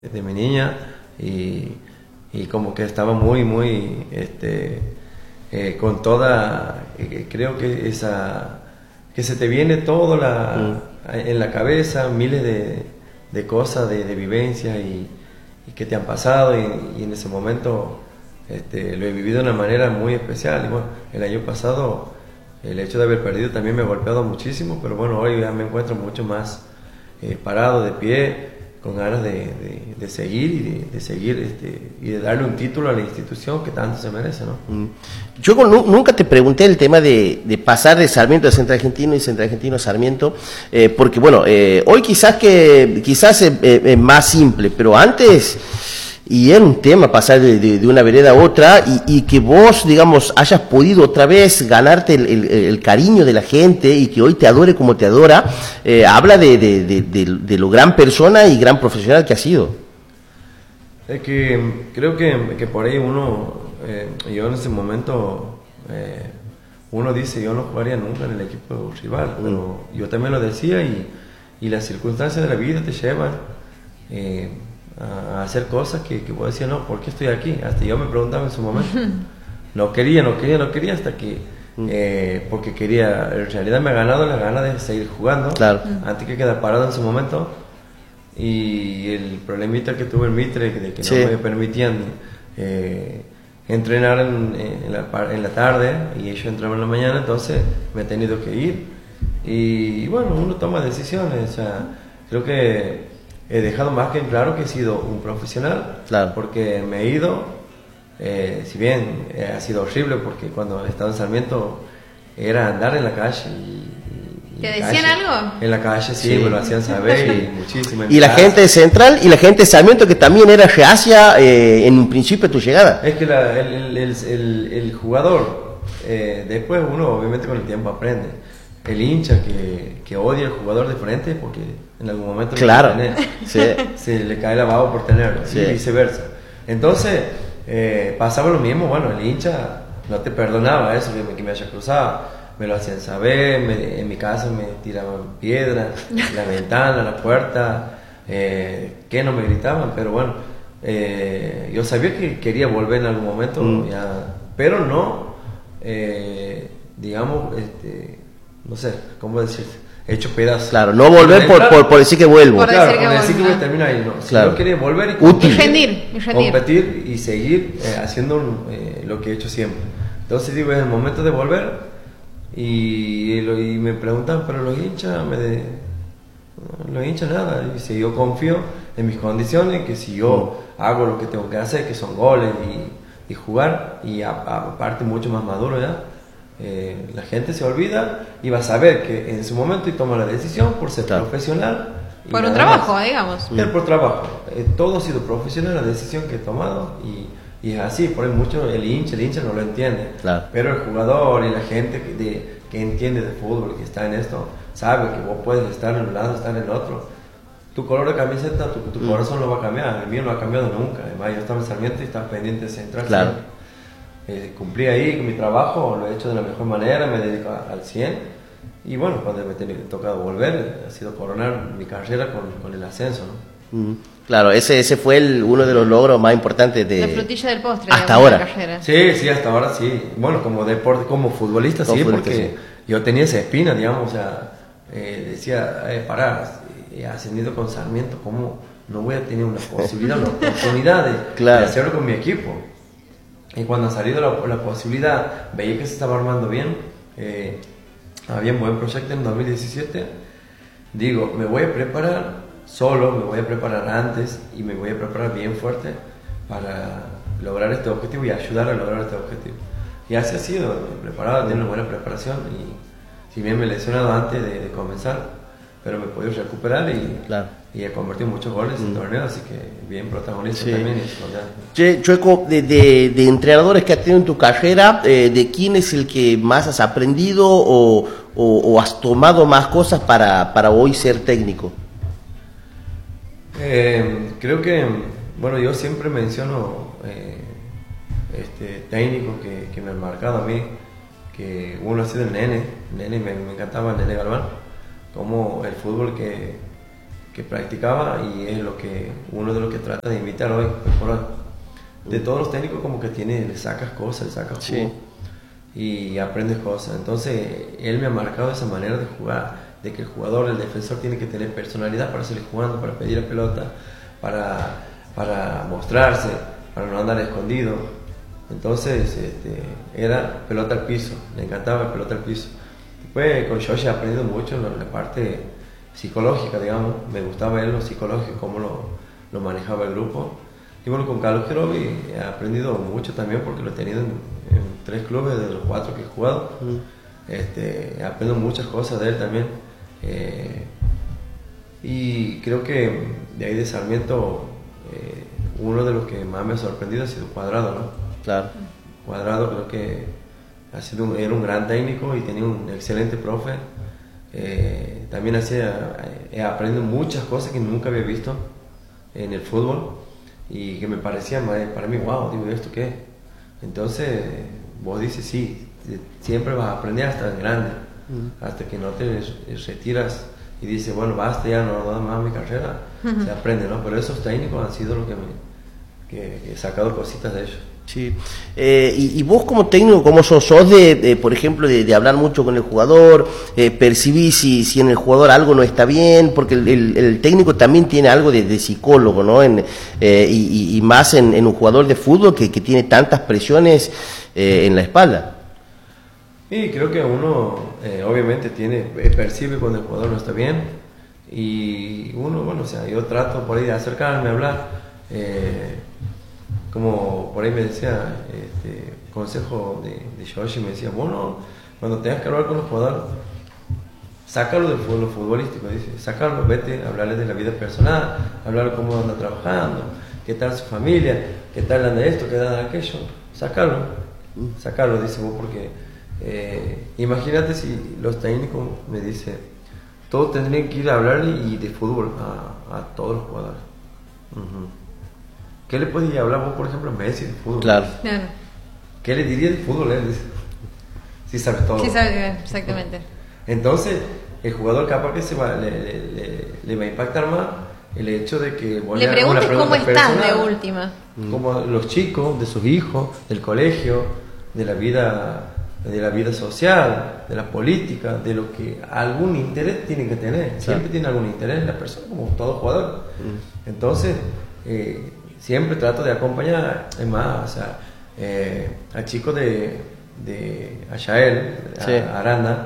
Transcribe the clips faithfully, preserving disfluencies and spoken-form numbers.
de mi niña y, y como que estaba muy, muy, este, eh, con toda, eh, creo que esa, que se te viene todo la, mm. en la cabeza, miles de, de cosas, de, de vivencias y, y que te han pasado y, y en ese momento este, lo he vivido de una manera muy especial. Y bueno, el año pasado el hecho de haber perdido también me ha golpeado muchísimo, pero bueno, hoy ya me encuentro mucho más eh, parado, de pie, con ganas de, de, de seguir y de, de seguir este, y de darle un título a la institución que tanto se merece, ¿no? Mm. Yo nunca te pregunté el tema de, de pasar de Sarmiento a Central Argentino y Central Argentino a Sarmiento, eh, porque bueno, eh, hoy quizás que quizás es eh, eh, más simple, pero antes y era un tema pasar de, de, de una vereda a otra y, y que vos, digamos, hayas podido otra vez ganarte el, el, el cariño de la gente y que hoy te adore como te adora, eh, habla de, de, de, de, de lo gran persona y gran profesional que has sido. Es que creo que, que por ahí uno, eh, yo en ese momento, eh, uno dice, yo no jugaría nunca en el equipo rival, mm. pero yo también lo decía y, y las circunstancias de la vida te llevan eh, a hacer cosas que, que vos decías, no, ¿por qué estoy aquí? Hasta yo me preguntaba en su momento. No quería, no quería, no quería hasta que, eh, porque quería, en realidad me ha ganado la gana de seguir jugando, claro. antes que quedar parado en su momento. Y el problemita que tuve en Mitre, de que sí. no me permitían eh, entrenar en, en, la, en la tarde y ellos entraban en la mañana, entonces me he tenido que ir. Y, y bueno, uno toma decisiones, o sea, creo que he dejado más que en claro que he sido un profesional, claro. porque me he ido, eh, si bien eh, ha sido horrible, porque cuando estaba en Sarmiento era andar en la calle. Y, y ¿Te en decían calle, algo? En la calle, sí, sí, me lo hacían saber y muchísimo. Y la casa. gente de Central y la gente de Sarmiento que también era reacia eh, en un principio de tu llegada. Es que la, el, el, el, el, el jugador, eh, después uno obviamente con el tiempo aprende. El hincha que, que odia al jugador de frente porque en algún momento claro. tener, sí. se le cae la baba por tenerlo, sí. y viceversa. Entonces, eh, pasaba lo mismo, bueno, el hincha no te perdonaba eso, que me, que me haya cruzado, me lo hacían saber, me, en mi casa me tiraban piedras, la ventana, la puerta, eh, que no me gritaban, pero bueno, eh, yo sabía que quería volver en algún momento, mm. ya, pero no, eh, digamos, este... no sé, ¿cómo decir? Hecho pedazos. Claro, no volver por, por, por decir que vuelvo. Por claro, decir que por decir que voy a vuelvo. terminar ahí, no. Si claro. yo quería volver y competir, y rendir, y rendir. competir y seguir eh, haciendo eh, lo que he hecho siempre. Entonces digo, es el momento de volver y, y, lo, y me preguntan, pero los hinchas, me de, no, los hinchas nada. Y si yo confío en mis condiciones, que si yo mm. hago lo que tengo que hacer, que son goles y, y jugar, y aparte mucho más maduro ya, Eh, la gente se olvida y va a saber que en su momento y toma la decisión por ser claro. profesional. Por un trabajo, más. digamos. Es por trabajo. Eh, todo ha sido profesional, la decisión que he tomado y, y es así. Por ahí mucho el hincha, el hincha no lo entiende. Claro. Pero el jugador y la gente que, de, que entiende de fútbol, que está en esto, sabe que vos puedes estar en un lado, estar en el otro. Tu color de camiseta, tu, tu mm. corazón no va a cambiar. El mío no ha cambiado nunca. Además, yo estaba en Sarmiento y estaba pendiente de Central. Claro. Eh, cumplí ahí con mi trabajo, lo he hecho de la mejor manera, me dedico al cien y bueno, cuando me he tocado volver ha sido coronar mi carrera con, con el ascenso, ¿no? Mm, claro, ese ese fue el, uno de los logros más importantes de la frutilla del postre hasta ahora. De la carrera. Sí, sí, hasta ahora sí. Bueno, como deporte, como futbolista como sí, futbolista, porque sí. yo tenía esa espina, digamos, o sea, eh, decía, eh, pará, he ascendido con Sarmiento, ¿cómo no voy a tener una posibilidad, una oportunidad de, claro. de hacerlo con mi equipo? Y cuando ha salido la, la posibilidad, veía que se estaba armando bien, eh, había un buen proyecto en dos mil diecisiete, digo, me voy a preparar solo, me voy a preparar antes y me voy a preparar bien fuerte para lograr este objetivo y ayudar a lograr este objetivo. Y así ha sido, preparado, tiene una buena preparación y si bien me he lesionado antes de, de comenzar, pero me he podido recuperar y, claro. y he convertido muchos goles mm. en torneos, así que bien protagonista sí. también. Che, Chueco, de, de, de entrenadores que has tenido en tu carrera, eh, ¿de quién es el que más has aprendido o, o, o has tomado más cosas para, para hoy ser técnico? Eh, creo que, bueno, yo siempre menciono eh, este, técnicos que, que me han marcado a mí, que uno ha sido el Nene, el Nene me, me encantaba el Nene Galván, como el fútbol que, que practicaba y es lo que uno de los que trata de imitar hoy por hoy. De todos los técnicos como que tiene, le sacas cosas, le sacas jugo, sí, y aprendes cosas. Entonces él me ha marcado esa manera de jugar, de que el jugador, el defensor tiene que tener personalidad para salir jugando, para pedir la pelota, para, para mostrarse, para no andar escondido. Entonces este, era pelota al piso, le encantaba la pelota al piso. Después con Josh he aprendido mucho en la parte psicológica, digamos, me gustaba ver lo psicológico, cómo lo, lo manejaba el grupo. Y bueno, con Carlos Kerovi he aprendido mucho también porque lo he tenido en, en tres clubes de los cuatro que he jugado. Mm. Este, he aprendido muchas cosas de él también. Eh, y creo que de ahí de Sarmiento, eh, uno de los que más me ha sorprendido ha sido Cuadrado, ¿no? Claro. Cuadrado creo que ha sido un, era un gran técnico y tenía un excelente profe. Eh, también hacía, he aprendido muchas cosas que nunca había visto en el fútbol y que me parecía para mí, wow, digo, ¿esto qué? Entonces vos dices, sí, siempre vas a aprender hasta el grande, mm. hasta que no te retiras y dices, bueno, basta, ya no da más mi carrera, uh-huh. se aprende, ¿no? Pero esos técnicos han sido lo que me que, que he sacado cositas de ellos. Sí. Eh, y, y vos como técnico, ¿cómo sos? ¿Sos de, de por ejemplo, de, de hablar mucho con el jugador? Eh, ¿Percibís si, si en el jugador algo no está bien? Porque el, el, el técnico también tiene algo de, de psicólogo, ¿no? En, eh, y, y más en, en un jugador de fútbol que, que tiene tantas presiones eh, en la espalda. Y creo que uno eh, obviamente tiene, percibe cuando el jugador no está bien. Y uno, bueno, o sea, yo trato por ahí de acercarme a hablar. Eh, como por ahí me decía, este, consejo de, de Shoshi, me decía, bueno, cuando tengas que hablar con los jugadores, sácalo del fútbol futbolístico, dice, sácalo, vete a hablarles de la vida personal, hablarle cómo anda trabajando, qué tal su familia, qué tal anda esto, qué tal anda aquello, sácalo, sácalo, dice vos, porque eh, imagínate si los técnicos me dicen, todos tendrían que ir a hablarle y de fútbol a, a todos los jugadores. Uh-huh. ¿Qué le podía hablar vos, por ejemplo, a Messi de fútbol? Claro. claro. ¿Qué le diría de fútbol él? Dice. Sí sabe todo. Sí sabe, exactamente. Entonces, el jugador capaz que se va, le, le, le, le va a impactar más el hecho de que... Le preguntes cómo están de última. Como los chicos, de sus hijos, del colegio, de la vida, de la vida social, de la política, de lo que algún interés tiene que tener. Siempre claro. tiene algún interés la persona, como todo jugador. Mm. Entonces... Eh, siempre trato de acompañar, es más, o sea, eh, al chico de, de Ashael, sí. a Aranda,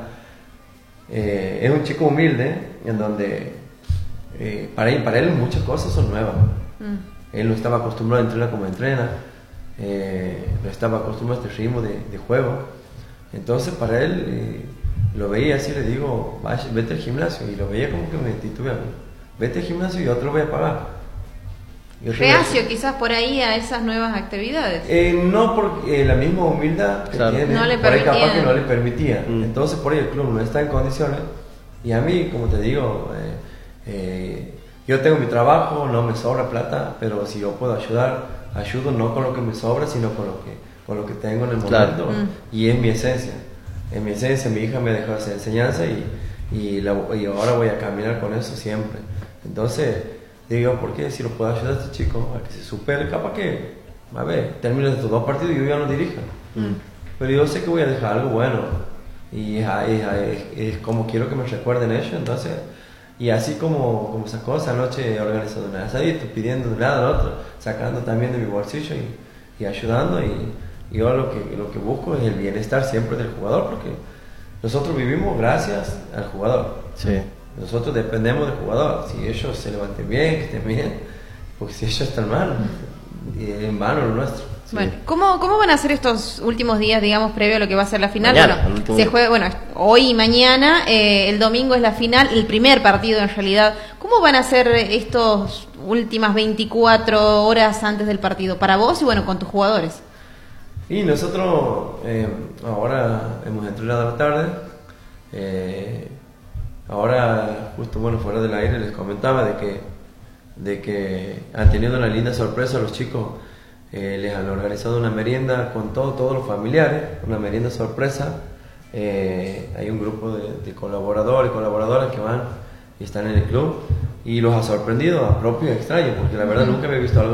eh, es un chico humilde, en donde eh, para, él, para él muchas cosas son nuevas. Mm. Él no estaba acostumbrado a entrenar como entrena, eh, no estaba acostumbrado a este ritmo de, de juego. Entonces para él, eh, lo veía así, le digo, vaya, vete al gimnasio, y lo veía como que me titubeaba, vete al gimnasio y yo te lo voy a pagar. Reacio quizás por ahí a esas nuevas actividades. Eh, no porque eh, la misma humildad que claro. tiene, no le por ahí permitía. capaz que no le permitía. Mm. Entonces por ahí el club no está en condiciones. Y a mí, como te digo, eh, eh, yo tengo mi trabajo, no me sobra plata, pero si yo puedo ayudar, ayudo no con lo que me sobra, sino con lo que, con lo que tengo en el momento. Claro. Mm. Y es mi esencia. En mi esencia, mi hija me dejó hacer enseñanza y, y, la, y ahora voy a caminar con eso siempre. Entonces... digo, ¿por qué? Si lo puedo ayudar a este chico a que se supere, capaz que, a ver, termino estos dos partidos y yo ya no dirija. Mm. Pero yo sé que voy a dejar algo bueno. Y es, es, es, es como quiero que me recuerden ellos, entonces. Y así como, como esa cosa, anoche organizando un asadito, pidiendo de un lado al otro, sacando también de mi bolsillo y, y ayudando. Y, y yo lo que, lo que busco es el bienestar siempre del jugador, porque nosotros vivimos gracias al jugador. Sí. Nosotros dependemos del jugador, si ellos se levanten bien, que estén bien, porque si ellos están mal, en vano lo nuestro. Sí. Bueno, ¿cómo, ¿cómo van a ser estos últimos días, digamos, previo a lo que va a ser la final? Mañana, bueno, se juega, bueno, hoy y mañana, eh, el domingo es la final, el primer partido en realidad. ¿Cómo van a ser estos últimas veinticuatro horas antes del partido para vos y bueno, con tus jugadores? Y nosotros eh, ahora hemos entrenado a la tarde. Eh, Ahora, justo bueno, fuera del aire les comentaba de que, de que han tenido una linda sorpresa los chicos, eh, les han organizado una merienda con todo, todos los familiares, una merienda sorpresa. Eh, hay un grupo de, de colaboradores y colaboradoras que van y están en el club y los ha sorprendido a propios extraños, porque la verdad nunca había visto algo